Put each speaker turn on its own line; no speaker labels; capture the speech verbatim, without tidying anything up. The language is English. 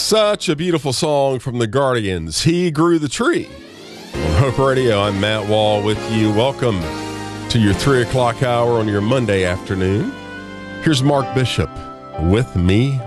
Such a beautiful song from the Guardians. He Grew the Tree. On Hope Radio, I'm Matt Wall with you. Welcome to your three o'clock hour on your Monday afternoon. Here's Mark Bishop, With Me